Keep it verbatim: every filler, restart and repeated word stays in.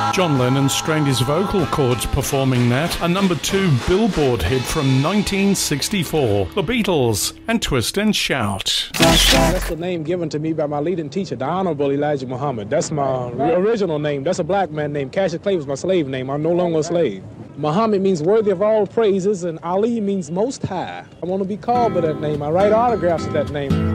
John Lennon strained his vocal cords performing that. A number two Billboard hit from nineteen sixty-four. The Beatles and Twist and Shout. That's the name given to me by my leading teacher, the Honorable Elijah Muhammad. That's my original name. That's a black man name. Cassius Clay was my slave name. I'm no longer a slave. Muhammad means worthy of all praises, and Ali means most high. I want to be called by that name. I write autographs with that name.